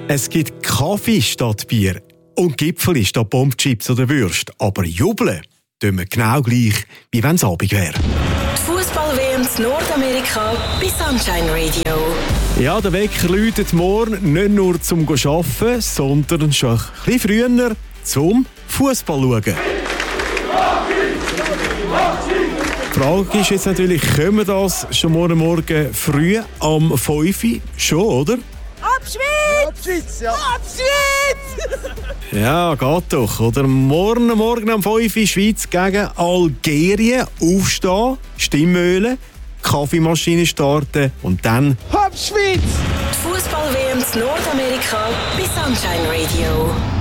Es gibt Kaffee statt Bier und Gipfeli statt Bombchips oder Würst. Aber jubeln tun wir genau gleich, wie wenn es Abend wäre. Die Fußball-WM in Nordamerika bei Sunshine Radio. Ja, der Wecker läutet morgen nicht nur zum Arbeiten, sondern schon ein bisschen früher zum Fußball schauen. Die Frage ist jetzt natürlich, können wir das schon morgen früh am 5 Uhr schon, oder? Abschwitz! Ja. Abschwitz! Ja, geht doch. Oder morgen am 5 Uhr Schweiz gegen Algerien aufstehen, Stimmölen, Kaffeemaschine starten und dann Abschwitz! Die Fußball-WM in Nordamerika bei Sunshine Radio.